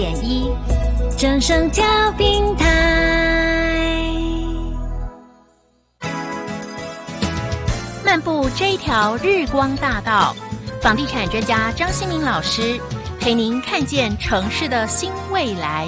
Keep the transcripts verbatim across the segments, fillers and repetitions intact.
点一，正声调频台。漫步这一条日光大道，房地产专家张新民老师陪您看见城市的新未来。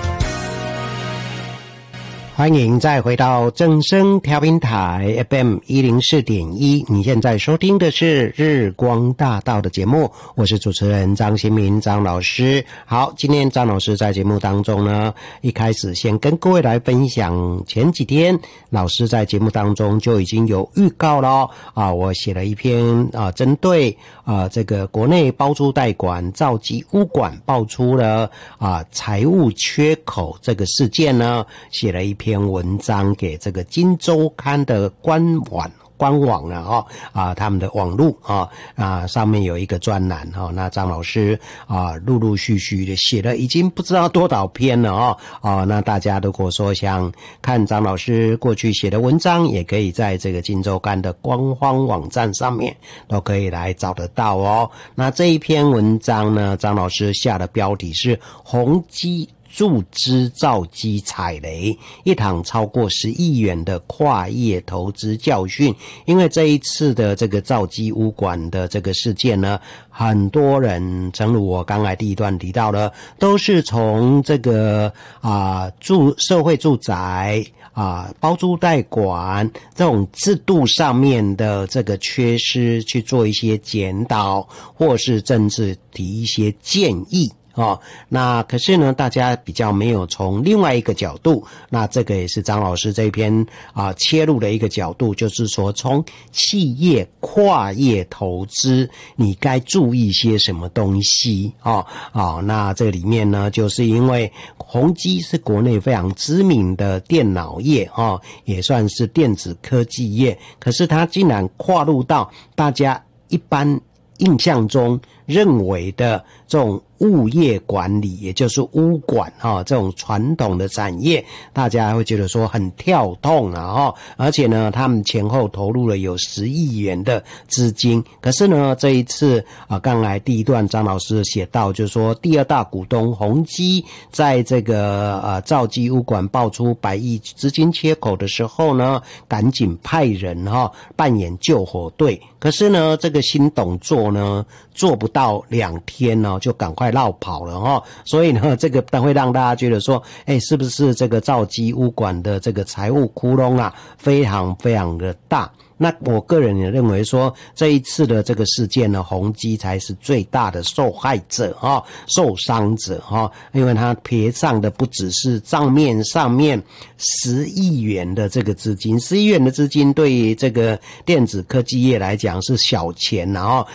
欢迎再回到正声调频台 F M 一零四点一，你现在收听的是日光大道的节目，我是主持人张新民张老师。好，今天张老师在节目当中呢，一开始先跟各位来分享，前几天老师在节目当中就已经有预告了啊，我写了一篇啊，针对啊这个国内包租代管造机屋管爆出了啊财务缺口这个事件呢，写了一篇篇文章给这个今周刊的官网官网了哦啊，他们的网路啊啊上面有一个专栏哈、哦，那张老师啊陆陆续续的写了已经不知道多少篇了哦啊，那大家如果说想看张老师过去写的文章，也可以在这个今周刊的官方网站上面都可以来找得到哦。那这一篇文章呢，张老师下的标题是宏基注资造机踩雷，一场超过十亿元的跨业投资教训。因为这一次的这个造机屋管的这个事件呢，很多人正如我刚才第一段提到的，都是从这个啊住社会住宅啊包租代管这种制度上面的这个缺失去做一些检讨，或是甚至提一些建议。哦，那可是呢，大家比较没有从另外一个角度，那这个也是张老师这篇啊切入的一个角度，就是说从企业跨业投资，你该注意些什么东西哦哦，那这里面呢，就是因为宏基是国内非常知名的电脑业哦，也算是电子科技业，可是它竟然跨入到大家一般印象中认为的这种物业管理，也就是屋管哈、哦，这种传统的产业，大家会觉得说很跳动啊哈、哦，而且呢，他们前后投入了有十亿元的资金，可是呢，这一次啊，刚才第一段张老师写到，就是说第二大股东宏基在这个呃造机屋管爆出百亿资金缺口的时候呢，赶紧派人哈、哦、扮演救火队，可是呢，这个新董座呢做不到两天呢、哦，就赶快落跑了哈、哦，所以呢，这个会让大家觉得说，哎，是不是这个造机屋管的这个财务窟窿啊，非常非常的大？那我个人也认为说，这一次的这个事件呢，宏基才是最大的受害者哈、哦，受伤者哈、哦，因为他赔上的不只是账面上面十亿元的这个资金，十亿元的资金对于这个电子科技业来讲是小钱，然后